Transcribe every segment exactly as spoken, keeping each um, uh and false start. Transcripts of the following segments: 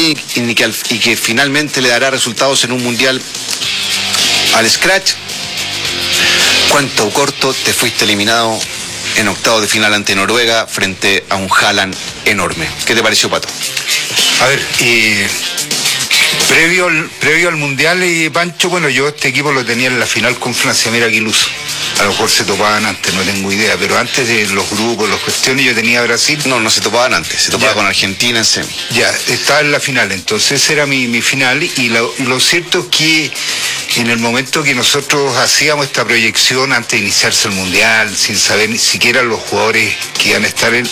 y, y, que, y que finalmente le dará resultados en un mundial al scratch. Cuánto corto, te fuiste eliminado en octavos de final ante Noruega frente a un Haaland enorme. ¿Qué te pareció, Pato? A ver, eh, previo, al, previo al Mundial, y Pancho, bueno, yo este equipo lo tenía en la final con Francia, mira qué iluso. A lo mejor se topaban antes, no tengo idea, pero antes de los grupos, las cuestiones, yo tenía a Brasil. No, no se topaban antes, se topaba ya con Argentina en semi. Ya, estaba en la final, entonces esa era mi, mi final, y lo, lo cierto es que en el momento que nosotros hacíamos esta proyección antes de iniciarse el Mundial, sin saber ni siquiera los jugadores que iban a estar en,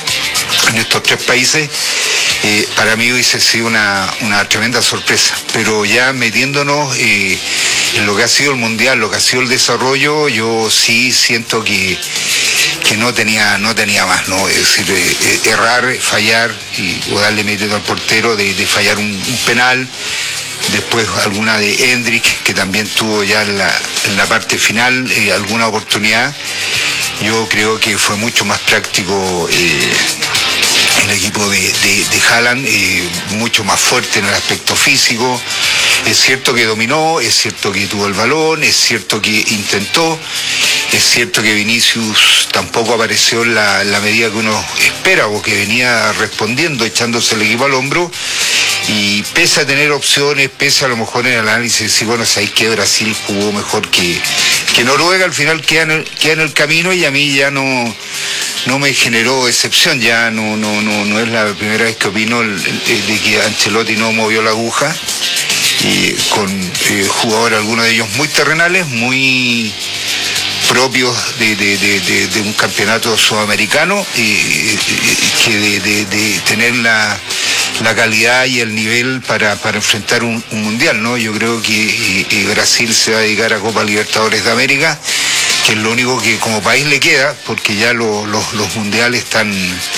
en estos tres países, eh, para mí hubiese sido una, una tremenda sorpresa, pero ya metiéndonos eh, en lo que ha sido el Mundial, lo que ha sido el desarrollo, yo sí siento que, que no tenía no tenía más, ¿no? Es decir, eh, errar, fallar y, o darle mérito al portero de, de fallar un, un penal. Después alguna de Hendrik, que también tuvo ya en la, en la parte final eh, alguna oportunidad. Yo creo que fue mucho más práctico eh, el equipo de, de, de Haaland, eh, mucho más fuerte en el aspecto físico. Es cierto que dominó, es cierto que tuvo el balón, es cierto que intentó, es cierto que Vinicius tampoco apareció en la, en la medida que uno espera, o que venía respondiendo, echándose el equipo al hombro. Y pese a tener opciones, pese a lo mejor en el análisis, sí, bueno, sabéis que Brasil jugó mejor que, que Noruega, al final queda en, el, queda en el camino, y a mí ya no, no me generó excepción, ya no, no, no, no es la primera vez que opino el, el, de que Ancelotti no movió la aguja, y con eh, jugadores, algunos de ellos muy terrenales, muy propios de, de, de, de, de un campeonato sudamericano, y, y, y que de, de, de tener la la calidad y el nivel para, para enfrentar un, un mundial, ¿no? Yo creo que y, y Brasil se va a dedicar a Copa Libertadores de América, que es lo único que como país le queda, porque ya lo, lo, los mundiales están,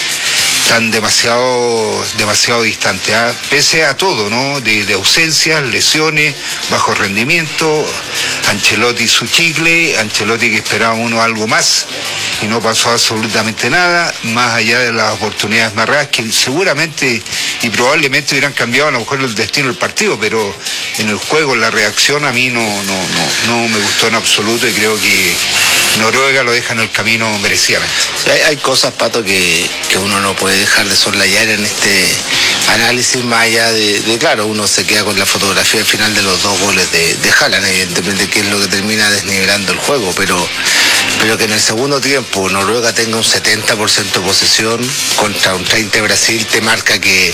están demasiado, demasiado distantes, ¿eh? Pese a todo, ¿no? De, de ausencias, lesiones, bajo rendimiento, Ancelotti y su chicle, Ancelotti que esperaba uno algo más, y no pasó absolutamente nada, más allá de las oportunidades marcadas, que seguramente y probablemente hubieran cambiado a lo mejor el destino del partido, pero en el juego, en la reacción, a mí no, no, no, no me gustó en absoluto, y creo que Noruega lo deja en el camino merecidamente. Sí, hay, hay cosas, Pato, que, que uno no puede dejar de soslayar en este análisis, más allá de, de, claro, uno se queda con la fotografía al final de los dos goles de, de Haaland, evidentemente, que es lo que termina desnivelando el juego, pero pero que en el segundo tiempo Noruega tenga un setenta por ciento de posesión contra un treinta de Brasil, te marca que eh,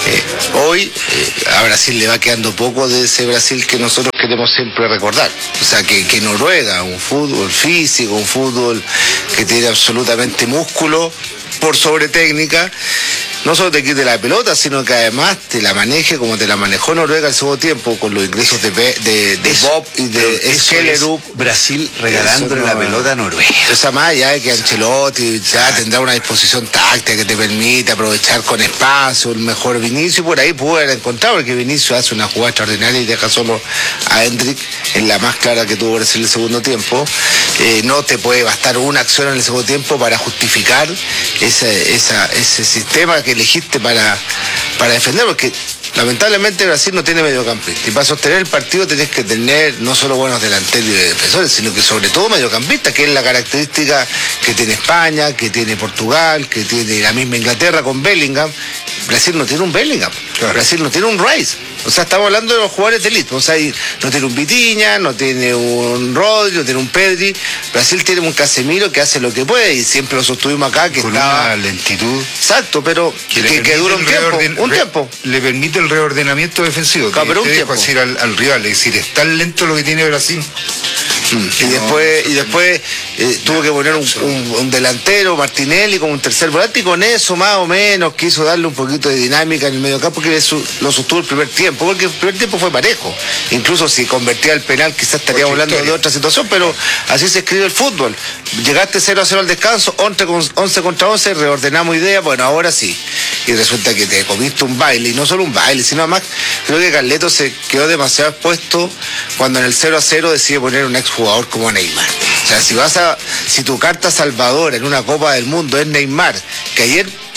hoy eh, a Brasil le va quedando poco de ese Brasil que nosotros queremos siempre recordar. O sea, que, que Noruega, un fútbol físico, un fútbol que tiene absolutamente músculo por sobre técnica, no solo te quite la pelota, sino que además te la maneje como te la manejó Noruega el segundo tiempo, con los ingresos de, de, de Bob y de Skellerup. Brasil regalándole no, la pelota a Noruega. Esa más allá de que Ancelotti ya tendrá una disposición táctica que te permite aprovechar con espacio, el mejor Vinicius, por ahí pudo haber encontrado, porque Vinicius hace una jugada extraordinaria y deja solo a Hendrik en la más clara que tuvo Brasil el segundo tiempo. Eh, no te puede bastar una acción en el segundo tiempo para justificar ese, esa, ese sistema que elegiste para, para defender, porque lamentablemente Brasil no tiene mediocampista, y para sostener el partido tenés que tener no solo buenos delanteros y defensores, sino que sobre todo mediocampistas, que es la característica que tiene España, que tiene Portugal, que tiene la misma Inglaterra con Bellingham. Brasil no tiene un Bellingham, claro. Brasil no tiene un Rice. O sea, estamos hablando de los jugadores de élite. O sea, no tiene un Vitinha, no tiene un Rodri, no tiene un Pedri. Brasil tiene un Casemiro que hace lo que puede, y siempre lo sostuvimos acá, que con estaba... una lentitud. Exacto, pero que, que, que dura un tiempo, reorden... un tiempo. Le permite el reordenamiento defensivo, claro, que pero un tiempo. Decir al, al rival, es decir, es tan lento lo que tiene Brasil. Mm. Y, no, después, y después eh, tuvo que poner un, un, un delantero, Martinelli, como un tercer volante, y con eso más o menos quiso darle un poquito de dinámica en el medio campo, que lo sostuvo el primer tiempo, porque el primer tiempo fue parejo. Incluso si convertía el penal quizás estaríamos hablando historia. de otra situación, pero así se escribe el fútbol. Llegaste cero a cero al descanso, once contra once, reordenamos ideas, bueno, ahora sí. Y resulta que te comiste un baile, y no solo un baile, sino además creo que Carleto se quedó demasiado expuesto cuando en el cero a cero decide poner un exjugador como Neymar. O sea, si vas a, si tu carta salvadora en una Copa del Mundo es Neymar, que ayer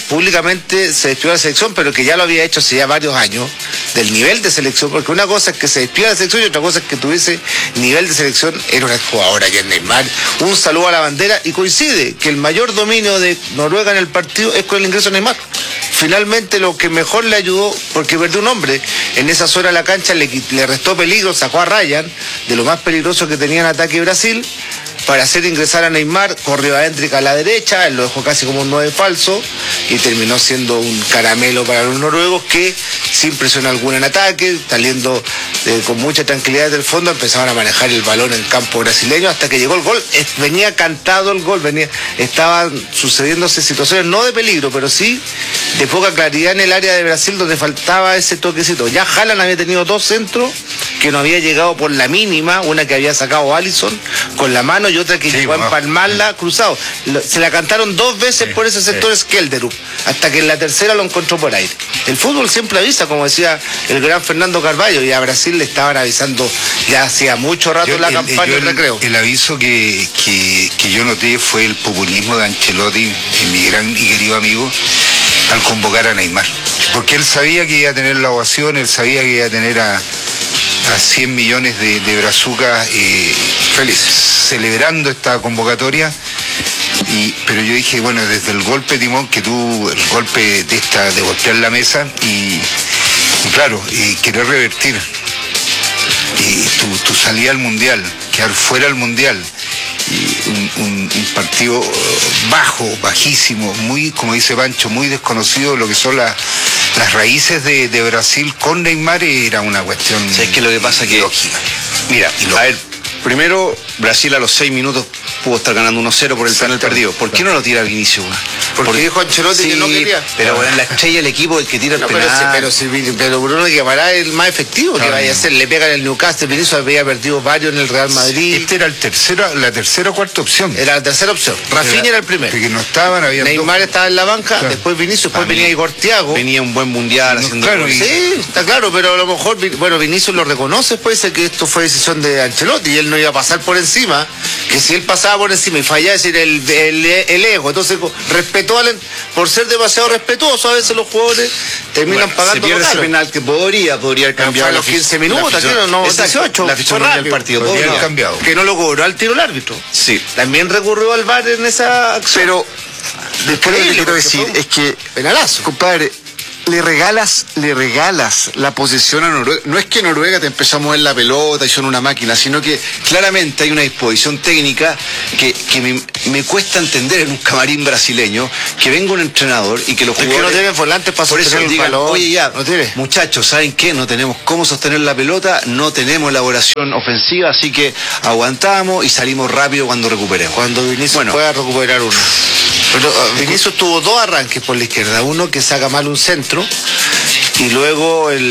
públicamente se despidió de la selección, pero que ya lo había hecho hace ya varios años, del nivel de selección, porque una cosa es que se despida de la selección y otra cosa es que tuviese nivel de selección. Era una jugadora que es Neymar, un saludo a la bandera, y coincide que el mayor dominio de Noruega en el partido es con el ingreso de Neymar. Finalmente lo que mejor le ayudó, porque perdió un hombre en esa zona de la cancha, le, le restó peligro, sacó a Ryan de lo más peligroso que tenía en ataque Brasil, para hacer ingresar a Neymar. Corrió a Hendrik a la derecha, él lo dejó casi como un nueve falso y terminó siendo un caramelo para los noruegos, que sin presión alguna en ataque, saliendo eh, con mucha tranquilidad del fondo, empezaban a manejar el balón en el campo brasileño hasta que llegó el gol. Es, venía cantado el gol, venía, estaban sucediéndose situaciones no de peligro, pero sí de poca claridad en el área de Brasil, donde faltaba ese toquecito. Ya Haaland había tenido dos centros que no había llegado por la mínima, una que había sacado Alisson con la mano y otra que sí, llegó a empalmarla cruzado. Se la cantaron dos veces sí, por ese sector sí. Skelderup, hasta que en la tercera lo encontró por aire. El fútbol siempre avisa, como decía el gran Fernando Carvalho, y a Brasil le estaban avisando ya hacía mucho rato yo, la el, campaña del recreo. El aviso que, que, que yo noté fue el populismo de Ancelotti, mi gran y querido amigo, al convocar a Neymar. Porque él sabía que iba a tener la ovación, él sabía que iba a tener a a cien millones de, de brazucas eh, felices celebrando esta convocatoria, y, pero yo dije, bueno, desde el golpe timón que tú, el golpe de esta de golpear la mesa y, y claro, y querer revertir y tu, tu salida al mundial, quedar fuera al mundial, y un, un, un partido bajo, bajísimo, muy, como dice Pancho, muy desconocido lo que son las las raíces de, de Brasil con Neymar. Era una cuestión. ¿Sabes qué es lo que pasa? Que lógica. Mira, a ver, primero Brasil a los seis minutos pudo estar ganando uno cero por el penal perdido. ¿Por qué no lo tira Vinicius? Porque, Porque dijo Ancelotti sí, que no quería. Pero bueno, la estrella del equipo el que tira el no, penal. Pero, si, pero, si, pero Bruno que para el más efectivo no, que vaya no. a hacer. Le pegan el Newcastle, Vinicius había perdido varios en el Real Madrid. Este era el tercero, la tercera o cuarta opción. Era la tercera opción. Rafinha era, era el primero. Porque no estaban, había Neymar dos. estaba en la banca, claro. Después Vinicius, después venía Igor Thiago. Venía un buen mundial no, haciendo claro, y... Sí, está claro, pero a lo mejor, bueno, Vinicius lo reconoce, pues dice que esto fue decisión de Ancelotti y él no iba a pasar por encima, que si él pasaba por encima y fallaba, es decir, el, el, el ego. Entonces respetó al, por ser demasiado respetuoso, a veces los jugadores terminan bueno, pagando. Se pierde ese penal que podría, podría cambiar los quince minutos, no, no, dieciocho, la fichó del partido, podría haber cambiado. Que no lo cobró al tiro el árbitro. Sí. También recurrió al V A R en esa acción. Pero después lo que quiero decir es que, penalazo, compadre, le regalas, le regalas la posesión a Noruega. No es que Noruega te empezó a mover la pelota y son una máquina, sino que claramente hay una disposición técnica que, que me, me cuesta entender en un camarín brasileño, que venga un entrenador y que los jugadores... Es que no tienen volantes para por eso el digan, balón. Oye ya, no tiene. Muchachos, ¿saben qué? No tenemos cómo sostener la pelota, no tenemos elaboración ofensiva, así que aguantamos y salimos rápido cuando recuperemos. Cuando Vinicius bueno, pueda recuperar uno. Pero uh, Vinicius tuvo dos arranques por la izquierda, uno que saca mal un centro y luego el,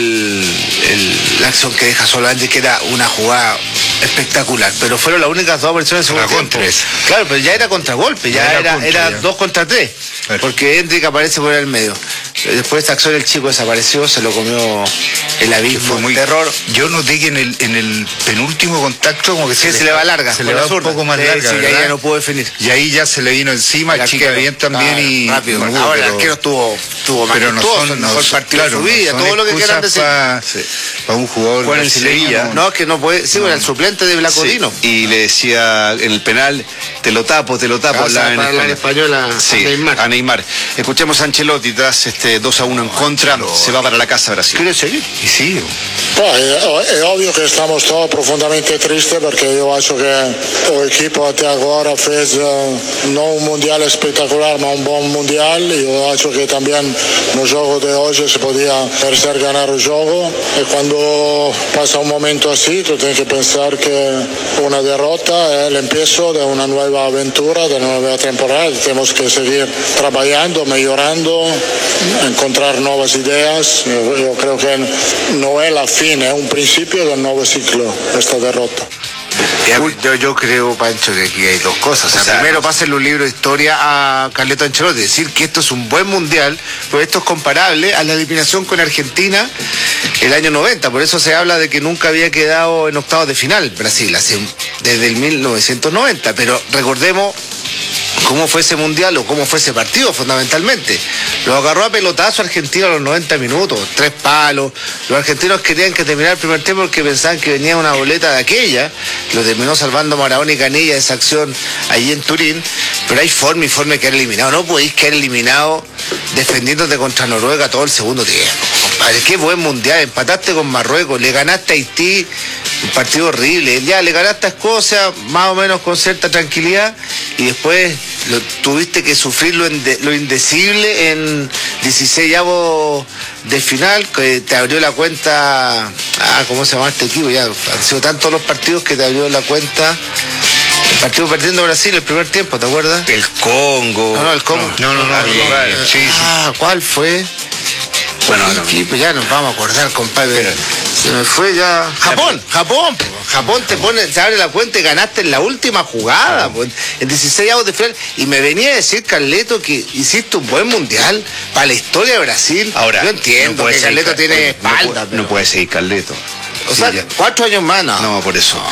el, la acción que deja solo a Andy, que era una jugada espectacular, pero fueron las únicas dos versiones en segundo tiempo. Claro, pero ya era contragolpe, ya, ya era, era, contra, era ya. dos contra tres, claro. Porque Hendrik aparece por el medio. Después de esta acción el chico desapareció, se lo comió el abismo, fue muy terror. Yo noté que en el, en el penúltimo contacto como que sí, se, se le va larga, se le va un poco más sí, larga, sí, y ahí ya no pudo definir. Y ahí ya se le vino encima, el chica bien también, claro, y rápido. Bueno, ahora pero, el arquero estuvo, estuvo pero no son, el no mejor son, partido claro, de su vida, no todo lo que quieran decir. Para sí. pa un jugador Juan en Sevilla. No, es que no puede, sí, no. Era el suplente de Blacodino. Sí. Y le decía en el penal, te lo tapo, te lo tapo. La, en español, español a, sí, a Neymar. A Neymar. Escuchemos a Ancelotti tras este dos a uno en contra, no, se va para la casa Brasil. ¿Quiere seguir? Y sí. Poi è, è ovvio che stiamo todos profondamente tristes perché io acho che l'equipo até agora fez non un mondiale espetacular ma un buon mondiale. Io acho che também no jogo de hoje se podia merecer ganar o jogo e quando passa un momento así tu tienes que pensar que una derrota è l'empiezo de una nueva aventura, de una nueva temporada. Tenemos que seguir trabajando, mejorando, encontrar nuevas ideas. Yo, yo creo que no es la fin, es un principio del nuevo ciclo esta derrota. Yo, yo creo, Pancho, que aquí hay dos cosas. O sea, o sea, primero, pásenle un libro de historia a Carleto Ancelotti, decir que esto es un buen mundial, pues esto es comparable a la eliminación con Argentina el año noventa. Por eso se habla de que nunca había quedado en octavos de final Brasil, hace, desde el mil novecientos noventa. Pero recordemos cómo fue ese mundial o cómo fue ese partido fundamentalmente. Lo agarró a pelotazo Argentina a los noventa minutos, tres palos. Los argentinos querían que terminara el primer tiempo porque pensaban que venía una boleta de aquella. Lo terminó salvando Maradona y Canilla esa acción allí en Turín. Pero hay forma y forma de quedar eliminado. No podéis quedar eliminado defendiéndote contra Noruega todo el segundo tiempo. Compadre, qué buen mundial. Empataste con Marruecos, le ganaste a Haití, un partido horrible. Ya le ganaste a Escocia, más o menos con cierta tranquilidad, y después lo, tuviste que sufrir lo, inde, lo indecible en dieciseisavos de final, que te abrió la cuenta. Ah, ¿cómo se llama este equipo? Ya han sido tantos los partidos que te abrió la cuenta. El partido perdiendo Brasil el primer tiempo, ¿te acuerdas? El Congo. No, no, el Congo. No, no, no. Ah, no, sí, sí. ah ¿cuál fue? Bueno, no, equipo, ya nos vamos a acordar, compadre. Pero, se me fue ya. Japón, Japón, Japón te pone, te abre la cuenta y ganaste en la última jugada, pues, en dieciseisavos de final. Y me venía a decir, Carleto, que hiciste un buen mundial para la historia de Brasil. Ahora, yo entiendo no que Carleto seguir, tiene espalda. No, puede, pero... no puede seguir Carleto. O sea, sí, cuatro años más, ¿no? No, por eso.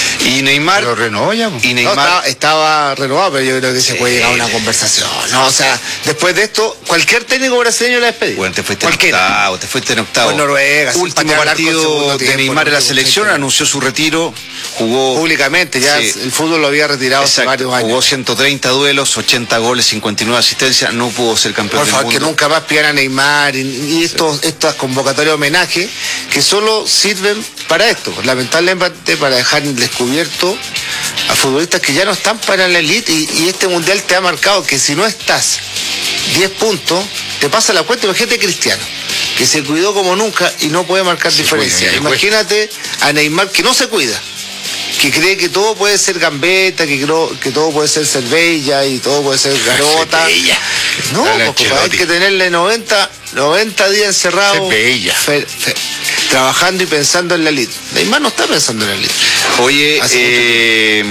Y Neymar. Lo renovó ya. Y Neymar. No, estaba, estaba renovado, pero yo creo que sí, se puede llegar a una conversación. No, o sea, después de esto, cualquier técnico brasileño le ha despedido. Bueno, te fuiste Cualquiera. en octavo, te fuiste en octavo. Con Noruega. Último partido de Neymar en la selección, anunció su retiro, jugó. Públicamente, ya sí. El fútbol lo había retirado hace varios años. Jugó ciento treinta duelos, ochenta goles, cincuenta y nueve asistencias, no pudo ser campeón Por del favor, mundo. Que nunca más pidan a Neymar y, y estos, sí. estas convocatorias de homenaje que solo sirven para esto, lamentablemente para dejar descubierto a futbolistas que ya no están para la elite, y, y este mundial te ha marcado que si no estás diez puntos, te pasa la cuenta. Imagínate Cristiano, que se cuidó como nunca y no puede marcar sí, diferencia. Cuida, Imagínate a Neymar, que no se cuida, que cree que todo puede ser gambeta, que creo que todo puede ser cervella y todo puede ser garota. No, porque hay que tenerle noventa días encerrado, fe, fe, trabajando y pensando en la elite. Neymar no está pensando en la elite. Oye, eh,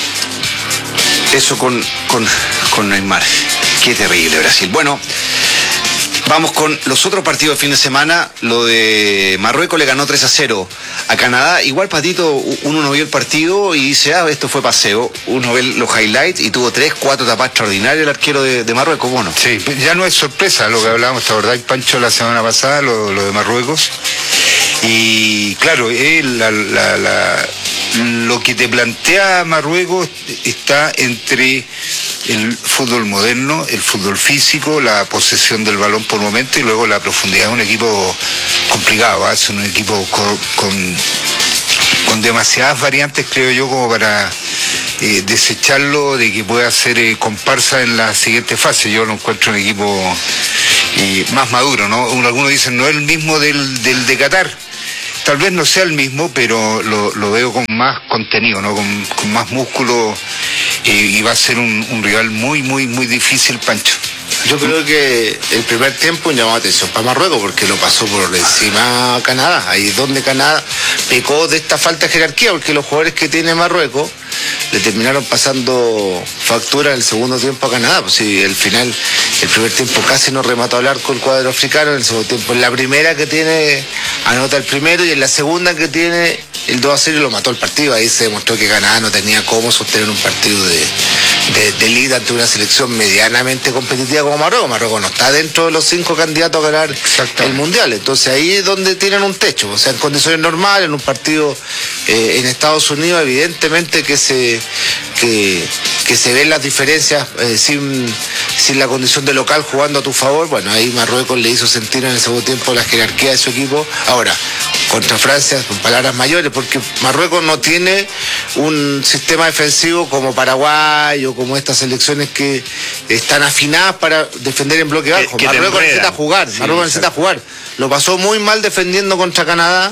eso con, con, con Neymar. Qué terrible Brasil. Bueno, vamos con los otros partidos de fin de semana. Lo de Marruecos le ganó tres a cero a Canadá. Igual, Patito, uno no vio el partido y dice, ah, esto fue paseo. Uno ve los highlights y tuvo tres, cuatro tapas extraordinarias el arquero de, de Marruecos. Bueno. Sí, ya no es sorpresa lo que hablábamos, ¿te acordás, Pancho, la semana pasada, lo, lo de Marruecos? Y claro, él, la, la, la, lo que te plantea Marruecos está entre el fútbol moderno, el fútbol físico, la posesión del balón por momento y luego la profundidad. Es un equipo complicado, ¿eh? Es un equipo con, con, con demasiadas variantes, creo yo, como para eh, desecharlo de que pueda ser eh, comparsa en la siguiente fase. Yo lo encuentro un equipo eh, más maduro, ¿no? Algunos dicen no es el mismo del, del de Qatar. Tal vez no sea el mismo, pero lo, lo veo con más contenido, ¿no? Con, con más músculo, eh, y va a ser un, un rival muy, muy, muy difícil, Pancho. Yo creo que el primer tiempo llamó atención para Marruecos porque lo pasó por encima a Canadá. Ahí es donde Canadá pecó de esta falta de jerarquía, porque los jugadores que tiene Marruecos le terminaron pasando factura en el segundo tiempo a Canadá. Pues sí, el final, el primer tiempo casi no remató al arco el cuadro africano, en el segundo tiempo, en la primera que tiene, anota el primero, y en la segunda que tiene el dos a cero lo mató el partido. Ahí se demostró que Canadá no tenía cómo sostener un partido de, de, de liga ante una selección medianamente competitiva como Marruecos. Marruecos no está dentro de los cinco candidatos a ganar el mundial. Entonces ahí es donde tienen un techo. O sea, en condiciones normales, en un partido eh, en Estados Unidos, evidentemente que se que, que se ven las diferencias eh, sin, sin la condición de local jugando a tu favor. Bueno, ahí Marruecos le hizo sentir en el segundo tiempo la jerarquía de su equipo. Ahora, contra Francia, con palabras mayores, porque Marruecos no tiene un sistema defensivo como Paraguay o como estas selecciones que están afinadas para defender en bloque bajo. Que, que Marruecos necesita jugar, sí, Marruecos necesita jugar. Lo pasó muy mal defendiendo contra Canadá.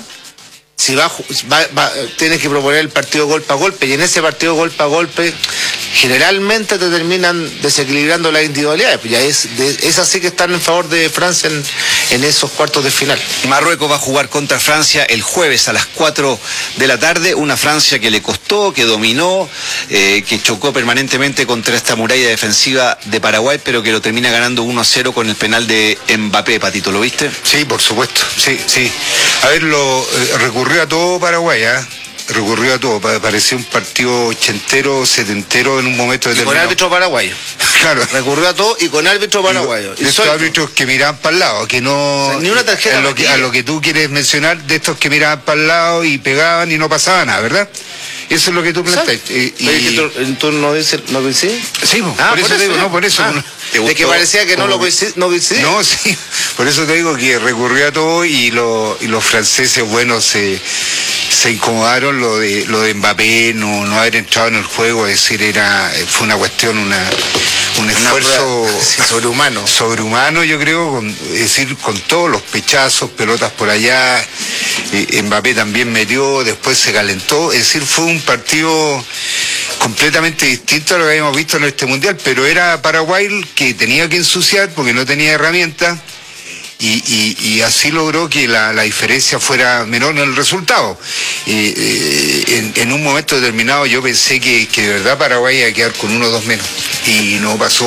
Si va, va, va, tienes que proponer el partido golpe a golpe, y en ese partido golpe a golpe generalmente te terminan desequilibrando las individualidades. Ya es, de, es así que están en favor de Francia en, en esos cuartos de final. Marruecos va a jugar contra Francia el jueves a las cuatro de la tarde, una Francia que le costó, que dominó, eh, que chocó permanentemente contra esta muralla defensiva de Paraguay, pero que lo termina ganando uno a cero con el penal de Mbappé. Patito, ¿lo viste? Sí, por supuesto, sí, sí. A ver, lo eh, recurrió a todo Paraguay, ¿eh? recurrió a todo, parecía un partido ochentero, setentero en un momento determinado. Y con árbitro paraguayo. Claro. Recurrió a todo y con árbitro paraguayo. De estos árbitros que miraban para el lado, que no... O sea, ni una tarjeta a lo que, a lo que tú quieres mencionar, de estos que miraban para el lado y pegaban y no pasaba nada, ¿verdad? Eso es lo que tú planteas. ¿Y, y tú no dices, no coincides? Sí, ah, por, por eso eso te digo, no, por eso. Ah, no, de que parecía que no lo coincide, no coincide. No, sí, por eso te digo que recurrió a todo y, lo, y los franceses, bueno, se, se incomodaron. Lo de lo de Mbappé, no, no haber entrado en el juego, es decir, era fue una cuestión, una un esfuerzo prueba, sí, sobrehumano. Sobrehumano, yo creo, con, es decir, con todos los pechazos, pelotas por allá. Eh, Mbappé también metió, después se calentó, es decir, fue un partido completamente distinto a lo que habíamos visto en este mundial, pero era Paraguay que tenía que ensuciar porque no tenía herramientas. Y, y, y así logró que la, la diferencia fuera menor en el resultado. Eh, eh, en, en un momento determinado yo pensé que, que de verdad Paraguay iba a quedar con uno o dos menos. Y no pasó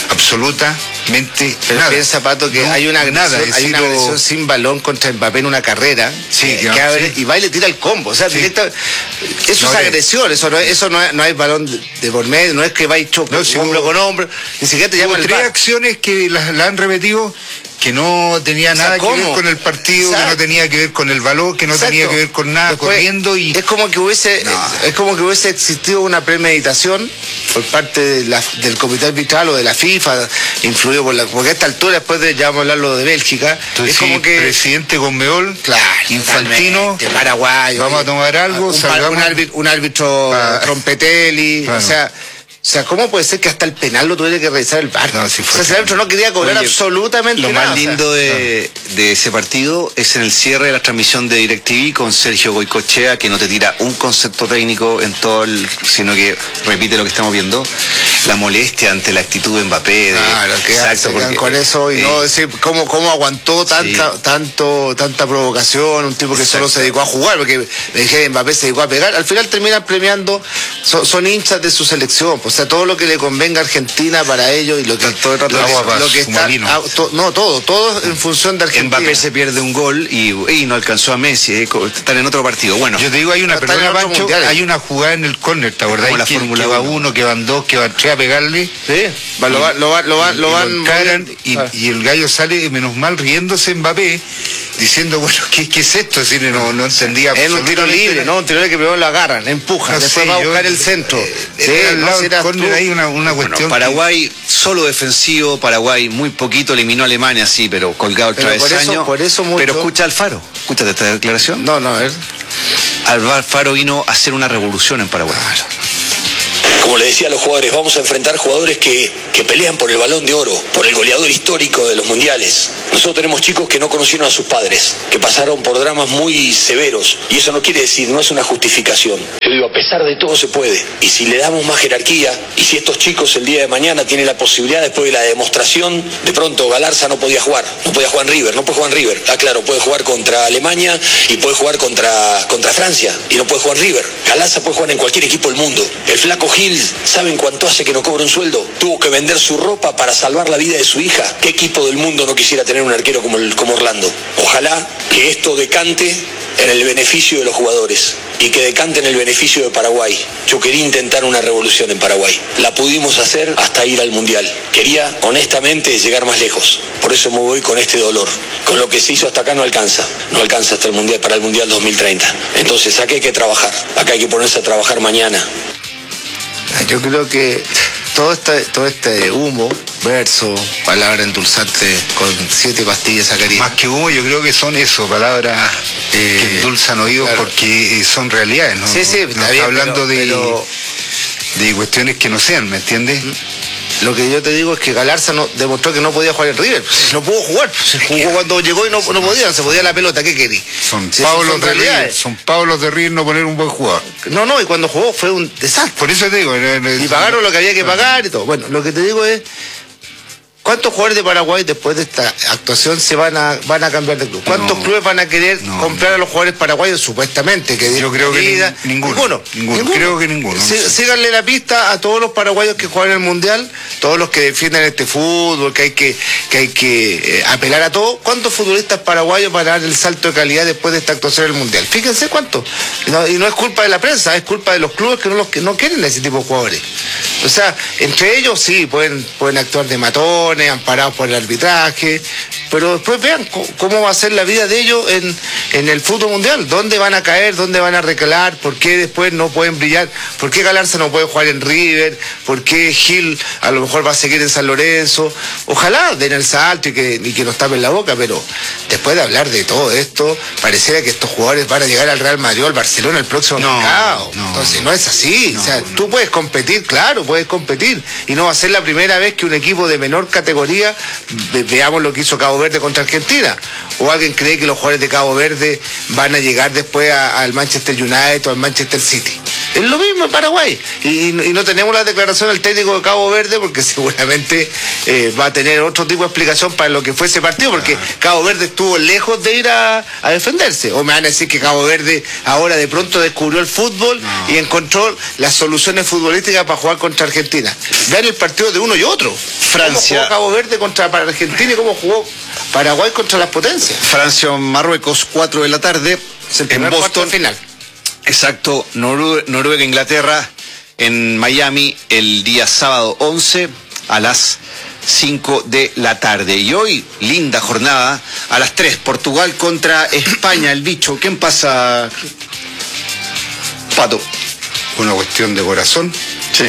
absolutamente Pero nada. piensa, Pato, que no, hay una agresión, nada, hay una agresión sin balón contra Mbappé en una carrera. Sí, que, que, que abre, sí. Y va y le tira el combo. O sea, sí. directa, eso no, es agresión, eso no es, eso no, es, no hay balón de, de por medio, no es que va y choca no, si hombro con hombro, ni siquiera te llama el tres bar. Acciones que las la han repetido que no tenía nada o sea, que ver con el partido, Exacto. que no tenía que ver con el valor, que no Exacto. tenía que ver con nada, Después, corriendo y... Es como que hubiese no. es como que hubiese existido una premeditación por parte de la, del comité arbitral o de la FIFA, influido por la... Porque a esta altura, después de, ya vamos a hablar lo de Bélgica, Entonces, es como sí, que... Presidente Conmebol, claro, Infantino, paraguayo, vamos a tomar algo, un, salgamos, un árbitro, un árbitro para... Trompetelli, claro. o sea... O sea, ¿cómo puede ser que hasta el penal lo tuviera que revisar el V A R? No, si o sea, si el árbitro no quería cobrar Oye, absolutamente lo nada. Lo más lindo o sea, de, no. de ese partido es en el cierre de la transmisión de DirecTV con Sergio Goicoechea, que no te tira un concepto técnico en todo el... sino que repite lo que estamos viendo. La molestia ante la actitud de Mbappé. De, claro, que exacto, porque, con eso y eh, no decir cómo, cómo aguantó tanta, sí. tanto, tanta provocación, un tipo que exacto. solo se dedicó a jugar, porque me dije Mbappé se dedicó a pegar. Al final terminan premiando, son, son hinchas de su selección. O sea, todo lo que le convenga a Argentina para ellos y lo que todo el rato lo, lo que está a, to, no todo todo en función de Argentina. Mbappé se pierde un gol y, y no alcanzó a Messi, eh, están en otro partido. Bueno, yo te digo, hay una perdona, Pancho, hay una jugada en el córner, ¿te acordás? La que, Fórmula que va uno, que van dos, que van tres a pegarle. Sí, va, lo, va, lo, va, lo, va, lo van lo encaran, y, ah. y el gallo sale menos mal riéndose Mbappé, diciendo, bueno, ¿qué, qué es esto? Es decir, no, no entendía. Es un tiro libre, ¿no? Un tiro libre que primero lo agarran, empujan, no después sé, va a buscar yo, el centro. Eh, sí, al lado del córner hay una, una bueno, cuestión. Paraguay, que... solo defensivo, Paraguay muy poquito, eliminó a Alemania, sí, pero colgado el pero travesaño. Por eso, por eso mucho... Pero escucha Alfaro, escúchate esta declaración. No, no, a ver. Alfaro vino a hacer una revolución en Paraguay. Claro. Como le decía a los jugadores, vamos a enfrentar jugadores que, que pelean por el Balón de Oro, por el goleador histórico de los mundiales. Nosotros tenemos chicos que no conocieron a sus padres, que pasaron por dramas muy severos, y eso no quiere decir, no es una justificación. Yo digo, a pesar de todo se puede, y si le damos más jerarquía, y si estos chicos el día de mañana tienen la posibilidad, después de la demostración, de pronto Galarza no podía jugar, no podía jugar en River, no puede jugar en River, ah claro, puede jugar contra Alemania, y puede jugar contra, contra Francia, y no puede jugar en River. Galarza puede jugar en cualquier equipo del mundo. El flaco Gil, ¿saben cuánto hace que no cobra un sueldo? Tuvo que vender su ropa para salvar la vida de su hija. ¿Qué equipo del mundo no quisiera tener un arquero como, el, como Orlando? Ojalá que esto decante en el beneficio de los jugadores y que decante en el beneficio de Paraguay. Yo quería intentar una revolución en Paraguay. La pudimos hacer hasta ir al Mundial. Quería, honestamente, llegar más lejos. Por eso me voy con este dolor. Con lo que se hizo hasta acá no alcanza. No alcanza hasta el Mundial, para el Mundial dos mil treinta. Entonces, acá hay que trabajar. Acá hay que ponerse a trabajar mañana. Yo creo que todo este, todo este humo, verso, palabra endulzante con siete pastillas sacarías. Más que humo, yo creo que son eso, palabras eh, que endulzan oídos, claro. Porque son realidades, ¿no? Sí, sí, no está bien, hablando pero, de, pero... de cuestiones que no sean, ¿me entiendes? Lo que yo te digo es que Galarza no, demostró que no podía jugar en River. No pudo jugar. Se jugó cuando llegó y no, no podía. Se podía la pelota. ¿Qué querí? Son si Pablos de River. Son Pablos de River no poner un buen jugador. No, no. Y cuando jugó fue un desastre. Por eso te digo. Y pagaron lo que había que pagar y todo. Bueno, lo que te digo es... ¿Cuántos jugadores de Paraguay después de esta actuación se van a van a cambiar de club? ¿Cuántos no, clubes van a querer no, comprar no. a los jugadores paraguayos supuestamente? Que yo creo que vida? Ni, ninguno, ninguno, ninguno. Ninguno. Creo que ninguno. Sí, síganle la pista a todos los paraguayos que juegan el Mundial, todos los que defienden este fútbol, que hay que, que, hay que eh, apelar a todo. ¿Cuántos futbolistas paraguayos van a dar el salto de calidad después de esta actuación en el Mundial? Fíjense cuántos. Y no, y no es culpa de la prensa, es culpa de los clubes que no, los, que no quieren a ese tipo de jugadores. O sea, entre ellos sí, pueden, pueden actuar de matones, amparados por el arbitraje, pero después vean cómo va a ser la vida de ellos en, en el fútbol mundial. ¿Dónde van a caer? ¿Dónde van a recalar? ¿Por qué después no pueden brillar? ¿Por qué Galarza no puede jugar en River? ¿Por qué Gil a lo mejor va a seguir en San Lorenzo? Ojalá den el salto y que, y que nos tapen la boca, pero después de hablar de todo esto, pareciera que estos jugadores van a llegar al Real Madrid o al Barcelona el próximo no, mercado. No, Entonces no es así. No, o sea, no. Tú puedes competir, claro, puedes competir. Y no va a ser la primera vez que un equipo de menor categoría, ve, veamos lo que hizo Cabo Verde contra Argentina. O alguien cree que los jugadores de Cabo Verde van a llegar después a, al Manchester United o al Manchester City. Es lo mismo en Paraguay. Y, y no tenemos la declaración del técnico de Cabo Verde porque seguramente eh, va a tener otro tipo de explicación para lo que fue ese partido, porque Cabo Verde estuvo lejos de ir a, a defenderse. O me van a decir que Cabo Verde ahora de pronto descubrió el fútbol no. y encontró las soluciones futbolísticas para jugar contra Argentina. Vean el partido de uno y otro. Francia. ¿Cómo jugó Cabo Verde contra Argentina y cómo jugó Paraguay contra las potencias? Francia, Marruecos, cuatro de la tarde. En Boston. Final. Exacto, Norue Noruega, Inglaterra, en Miami, el día sábado once a las cinco de la tarde. Y hoy, linda jornada, a las tres, Portugal contra España, el bicho. ¿Quién pasa, Pato? Una cuestión de corazón. Sí.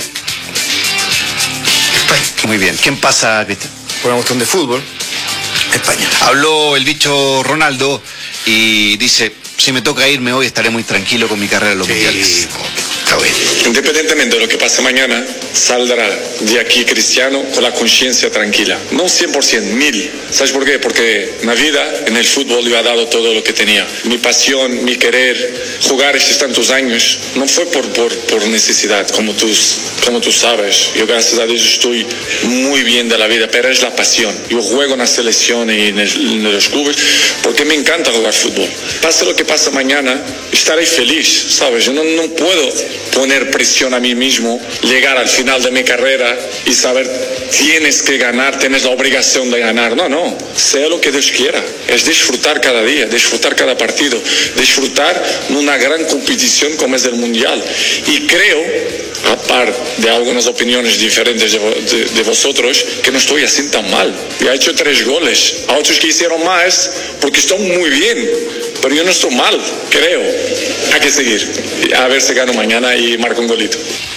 España. Muy bien. ¿Quién pasa, Cristian? Una cuestión de fútbol. España. Habló el bicho Ronaldo y dice: si me toca irme hoy estaré muy tranquilo con mi carrera en los sí, mundiales. Está bien. Independientemente de lo que pase mañana, saldrá de aquí Cristiano con la conciencia tranquila. No cien por ciento, mil. ¿Sabes por qué? Porque en la vida, en el fútbol, yo he dado todo lo que tenía. Mi pasión, mi querer, jugar estos tantos años, no fue por, por, por necesidad, como tú, como tú sabes. Yo, gracias a Dios, estoy muy bien de la vida, pero es la pasión. Yo juego en la selección y en, el, en los clubes porque me encanta jugar fútbol. Pase lo que pase mañana, estaré feliz, ¿sabes? Yo no, no puedo poner presión a mí mismo, llegar al final de mi carrera y saber tienes que ganar, tienes la obligación de ganar. No, no, sea lo que Dios quiera. Es disfrutar cada día, disfrutar cada partido, disfrutar en una gran competición como es el Mundial. Y creo, a par de algunas opiniones diferentes de, de, de vosotros, que no estoy así tan mal. Yo he hecho tres goles, a otros que hicieron más porque están muy bien, pero yo no estoy mal, creo. Hay que seguir, a ver si gano mañana y marco un golito.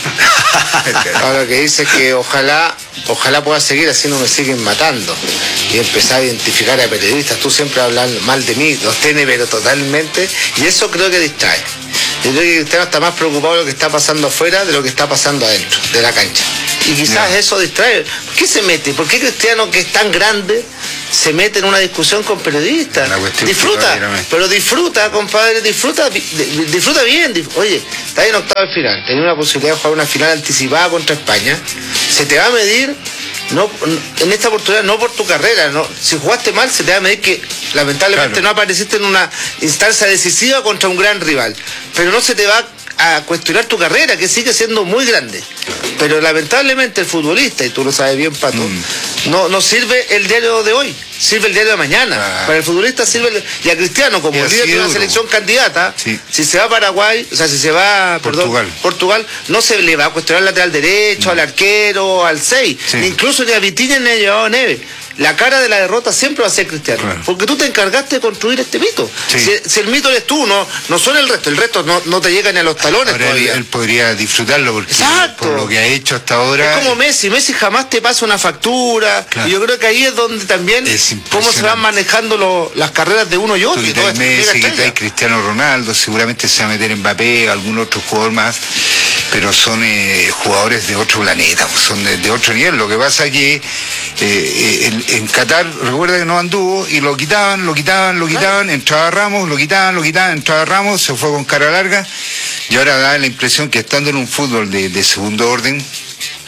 Ahora lo que dice es que ojalá ojalá pueda seguir así, no me siguen matando y empezar a identificar a periodistas. Tú siempre hablas mal de mí, los tiene pero totalmente, y eso creo que distrae. Yo creo que Cristiano está más preocupado de lo que está pasando afuera de lo que está pasando adentro de la cancha, y quizás no. eso distrae. ¿Por qué se mete? ¿Por qué Cristiano, que es tan grande, se mete en una discusión con periodistas? Disfruta, pero disfruta, compadre, disfruta, disfruta bien. Oye, está en octavo de final, tenía una posibilidad de jugar una final anticipada contra España, se te va a medir, no, en esta oportunidad no por tu carrera, no, si jugaste mal se te va a medir que lamentablemente claro. no apareciste en una instancia decisiva contra un gran rival, pero no se te va a cuestionar tu carrera, que sigue siendo muy grande. Pero lamentablemente el futbolista, y tú lo sabes bien, Pato, mm. no, no sirve el diario de hoy, sirve el diario de mañana. Ah. Para el futbolista sirve el... Y a Cristiano, como líder de una selección candidata, sí. si se va a Paraguay, o sea, si se va a Portugal. Perdón, Portugal, no se le va a cuestionar al lateral derecho, mm. al arquero, al seis, sí. incluso ni a Vitinha ni a Joao Neves. La cara de la derrota siempre va a ser Cristiano, claro. porque tú te encargaste de construir este mito. Sí. Si, si el mito eres tú, no, no son el resto, el resto no, no te llega ni a los talones. Ahora todavía. Él, él podría disfrutarlo porque Exacto. por lo que ha hecho hasta ahora. Es como Messi, Messi jamás te pasa una factura, claro. y yo creo que ahí es donde también cómo se van manejando lo, las carreras de uno y otro. Y todo Messi, que está Cristiano Ronaldo, seguramente se va a meter Mbappé, algún otro jugador más, pero son eh, jugadores de otro planeta, son de, de otro nivel. Lo que pasa es que eh, el, en Qatar, recuerda que no anduvo y lo quitaban, lo quitaban, lo quitaban, entraba Ramos, lo quitaban, lo quitaban, entraba Ramos, se fue con cara larga, y ahora da la impresión que estando en un fútbol de, de segundo orden,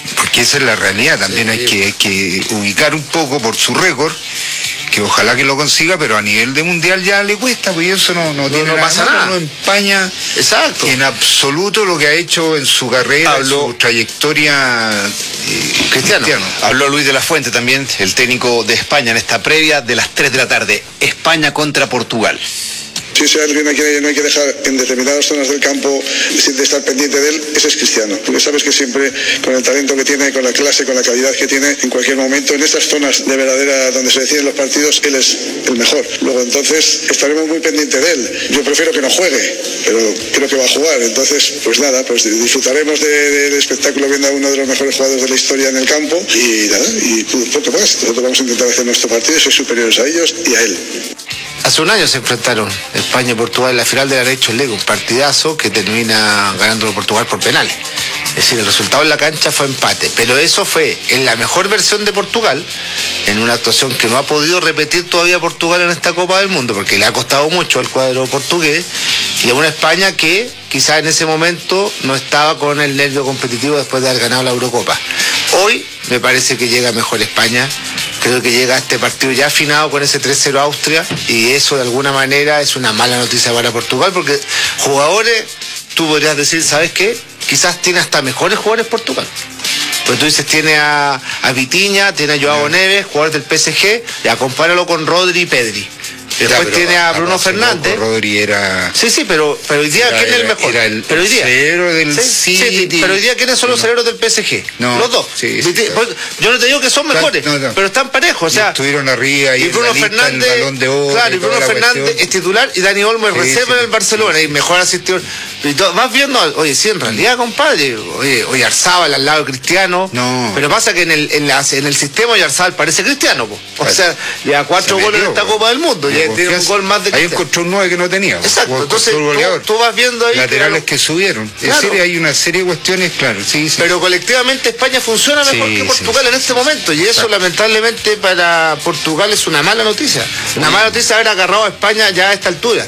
porque esa es la realidad, también sí, hay, que, hay que ubicar un poco por su récord, que ojalá que lo consiga, pero a nivel de mundial ya le cuesta, porque eso no, no, no tiene no nada, pasa nada, no empaña exacto en absoluto lo que ha hecho en su carrera, Habló, en su trayectoria eh, Cristiano. Cristiano. Habló Luis de la Fuente también, el técnico de España, en esta previa de las tres de la tarde, España contra Portugal. Si es alguien a quien no hay que dejar en determinadas zonas del campo de estar pendiente de él, ese es Cristiano. Porque sabes que siempre, con el talento que tiene, con la clase, con la calidad que tiene, en cualquier momento, en estas zonas de verdadera donde se deciden los partidos, él es el mejor. Luego entonces estaremos muy pendientes de él. Yo prefiero que no juegue, pero creo que va a jugar. Entonces, pues nada, pues disfrutaremos de, de, de espectáculo viendo a uno de los mejores jugadores de la historia en el campo y nada, y poco más. Nosotros vamos a intentar hacer nuestro partido, soy superiores a ellos y a él. Hace un año se enfrentaron España y Portugal en la final de la Nations League, un partidazo que termina ganando Portugal por penales. Es decir, el resultado en la cancha fue empate, pero eso fue en la mejor versión de Portugal, en una actuación que no ha podido repetir todavía Portugal en esta Copa del Mundo, porque le ha costado mucho al cuadro portugués, y a una España que quizás en ese momento no estaba con el nervio competitivo después de haber ganado la Eurocopa. Hoy me parece que llega mejor España. Creo que llega a este partido ya afinado con ese tres cero a Austria, y eso de alguna manera es una mala noticia para Portugal, porque jugadores, tú podrías decir, ¿sabes qué? Quizás tiene hasta mejores jugadores Portugal. Pues tú dices, tiene a, a Vitinha, tiene a Joao Neves, jugador del P S G, ya compáralo con Rodri y Pedri. Después ya, tiene a Bruno a Fernández. Rodri era... Sí, sí, pero, pero hoy día, era, ¿quién es el mejor? Era el pero hoy día, cerebro del sí, City. Sí, pero hoy día, ¿quiénes son los cerebros del P S G? No, los dos. Sí, sí, claro. Yo no te digo que son mejores, no, no. pero están parejos. O sea, y estuvieron arriba y, y Bruno lista, Fernández, el Balón de Oro, claro, y Bruno Fernández cuestión. Es titular y Dani Olmo es sí, reserva sí, en el Barcelona sí. y mejor asistido. Y todo, vas viendo, oye, sí, en realidad, compadre, oye, oye Arzábal al lado de Cristiano. No. Pero pasa que en el, en, la, en el sistema oye Arzábal parece Cristiano, po. O claro. sea, lleva cuatro metió, goles en esta Copa del Mundo, ya tiene un gol más de Ahí encontró un nueve que no tenía. Exacto, entonces tú, tú vas viendo ahí laterales que, que subieron. Claro. Es decir, hay una serie de cuestiones, claro, sí, sí. Pero colectivamente España funciona mejor sí, que Portugal sí, en este momento, y eso exacto. lamentablemente para Portugal es una mala noticia. Una mala noticia haber agarrado a España ya a esta altura.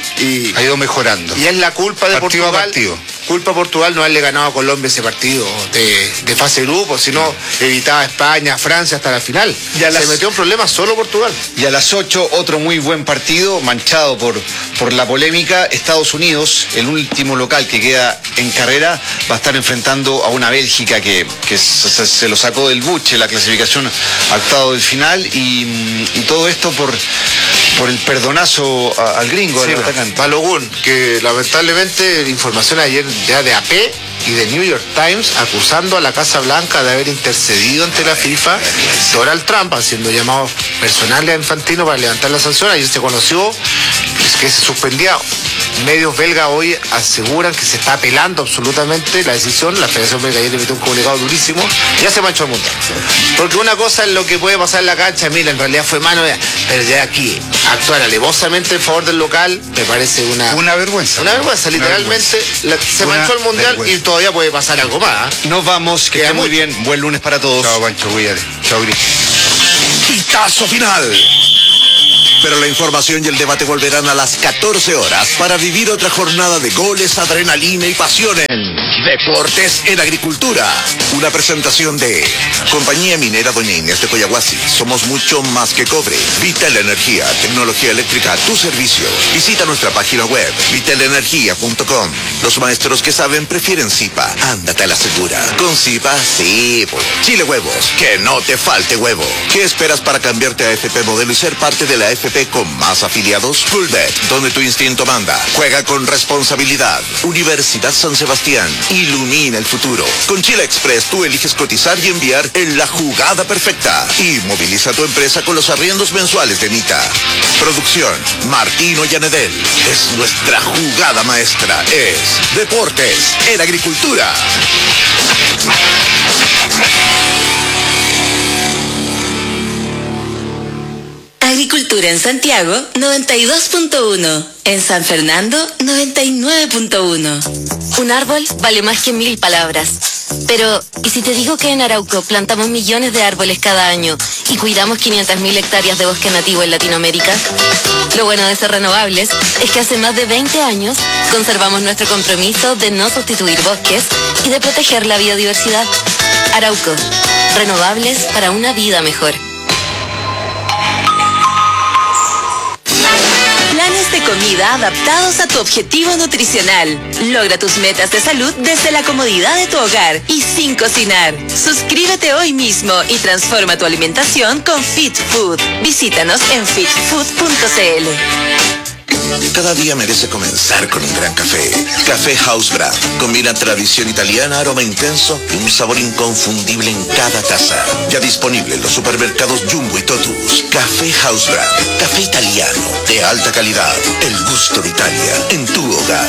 Y ha ido mejorando. Y es la culpa de partido Portugal. A partido. Culpa a Portugal no haberle ganado a Colombia ese partido de, de fase de grupo, sino evitaba a España, a Francia hasta la final. Ya Se las... metió en problemas solo Portugal. Y a las ocho, otro muy buen partido, manchado por, por la polémica. Estados Unidos, el último local que queda en carrera, va a estar enfrentando a una Bélgica que, que se, se lo sacó del buche, la clasificación al octavo del final, y, y todo esto por, por el perdonazo a, al gringo, sí, al atacante. Balogun, que lamentablemente información ayer ya de A P y de New York Times acusando a la Casa Blanca de haber intercedido ante la FIFA Donald Trump, haciendo llamados personales a Infantino para levantar la sanción. Ayer se conoció que se suspendía. Medios belgas hoy aseguran que se está apelando absolutamente la decisión. La Federación Belga ayer emitió un comunicado durísimo. Ya se manchó el mundo. Porque una cosa es lo que puede pasar en la cancha, mira, en realidad fue mano, pero ya aquí actuar alevosamente en favor del local me parece una... Una vergüenza. Una vergüenza, una literalmente vergüenza. La, se una manchó el mundial vergüenza. Y todavía puede pasar algo más. ¿eh? Nos vamos, que esté muy bien. Buen lunes para todos. Chao, Pancho, cuídate. Chao, Gris. Pitazo final. Pero la información y el debate volverán a las catorce horas para vivir otra jornada de goles, adrenalina y pasión en Deportes en Agricultura. Una presentación de Compañía Minera Doña Inés de Coyahuasi. Somos mucho más que cobre. Vital Energía, tecnología eléctrica a tu servicio. Visita nuestra página web, vital energía punto com. Los maestros que saben prefieren Zipa. Ándate a la segura. Con Zipa, sí. Chile Huevos, que no te falte huevo. ¿Qué esperas para cambiarte a F P Modelo y ser parte de la F P con más afiliados? Fullbet, donde tu instinto manda. Juega con responsabilidad. Universidad San Sebastián, ilumina el futuro. Con Chile Express tú eliges cotizar y enviar en la jugada perfecta. Y moviliza tu empresa con los arriendos mensuales de Nita. Producción, Martino Yanedel. Es nuestra jugada maestra. Es Deportes en Agricultura. Agricultura en Santiago, noventa y dos punto uno. En San Fernando, noventa y nueve punto uno. Un árbol vale más que mil palabras. Pero, ¿y si te digo que en Arauco plantamos millones de árboles cada año y cuidamos quinientas mil hectáreas de bosque nativo en Latinoamérica? Lo bueno de ser renovables es que hace más de veinte años conservamos nuestro compromiso de no sustituir bosques y de proteger la biodiversidad. Arauco, renovables para una vida mejor. Planes de comida adaptados a tu objetivo nutricional. Logra tus metas de salud desde la comodidad de tu hogar y sin cocinar. Suscríbete hoy mismo y transforma tu alimentación con Fit Food. Visítanos en fit food punto c l. Cada día merece comenzar con un gran café. Café House Brand. Combina tradición italiana, aroma intenso y un sabor inconfundible en cada taza. Ya disponible en los supermercados Jumbo y Totus. Café House Brand. Café italiano de alta calidad. El gusto de Italia en tu hogar.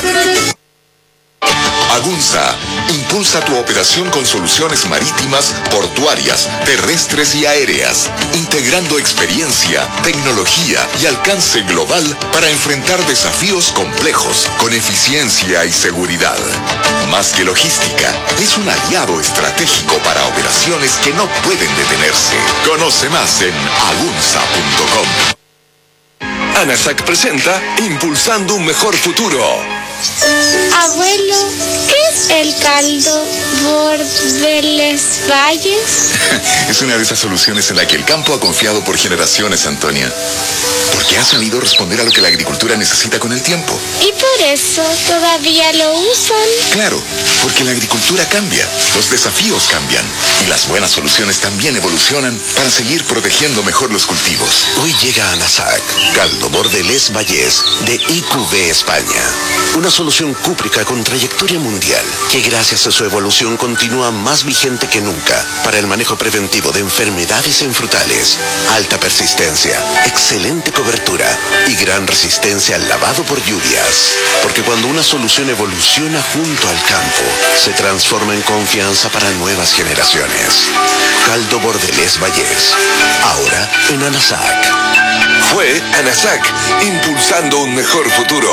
Agunza impulsa tu operación con soluciones marítimas, portuarias, terrestres y aéreas, integrando experiencia, tecnología y alcance global para enfrentar desafíos complejos con eficiencia y seguridad. Más que logística, es un aliado estratégico para operaciones que no pueden detenerse. Conoce más en agunza punto com. ANASAC presenta Impulsando un mejor futuro. Abuelo, ¿qué es el caldo Bordeles Valles? Es una de esas soluciones en la que el campo ha confiado por generaciones, Antonia. Porque ha sabido responder a lo que la agricultura necesita con el tiempo. ¿Y por eso todavía lo usan? Claro, porque la agricultura cambia, los desafíos cambian y las buenas soluciones también evolucionan para seguir protegiendo mejor los cultivos. Hoy llega ANASAC, caldo Bordeles Valles de I Q B España. Una solución cúprica con trayectoria mundial que gracias a su evolución continúa más vigente que nunca para el manejo preventivo de enfermedades en frutales, alta persistencia, excelente cobertura y gran resistencia al lavado por lluvias. Porque cuando una solución evoluciona junto al campo, se transforma en confianza para nuevas generaciones. Caldo Bordeles Valles, ahora en ANASAC. Fue ANASAC, impulsando un mejor futuro.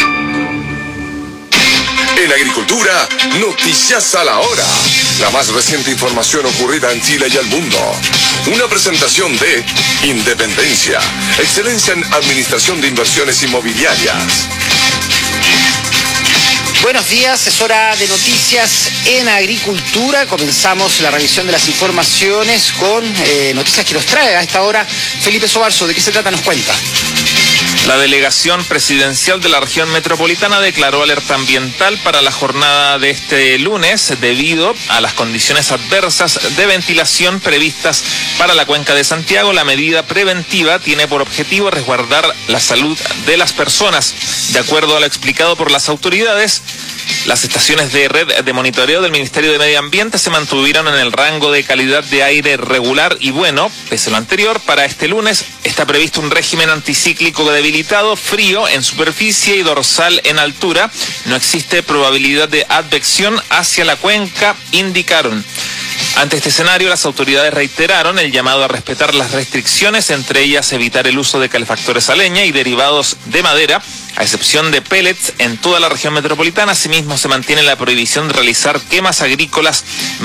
En agricultura, noticias a la hora. La más reciente información ocurrida en Chile y el mundo. Una presentación de Independencia, excelencia en administración de inversiones inmobiliarias. Buenos días, es hora de noticias en agricultura. Comenzamos la revisión de las informaciones con eh, noticias que nos trae a esta hora Felipe Sobarzo. ¿De qué se trata? Nos cuenta. La delegación presidencial de la región metropolitana declaró alerta ambiental para la jornada de este lunes debido a las condiciones adversas de ventilación previstas para la cuenca de Santiago. La medida preventiva tiene por objetivo resguardar la salud de las personas. De acuerdo a lo explicado por las autoridades, las estaciones de red de monitoreo del Ministerio de Medio Ambiente se mantuvieron en el rango de calidad de aire regular y bueno. Pese a lo anterior, para este lunes está previsto un régimen anticíclico debilitado, frío en superficie y dorsal en altura. No existe probabilidad de advección hacia la cuenca, indicaron. Ante este escenario, las autoridades reiteraron el llamado a respetar las restricciones, entre ellas evitar el uso de calefactores a leña y derivados de madera, a excepción de pellets en toda la región metropolitana. Asimismo, se mantiene la prohibición de realizar quemas agrícolas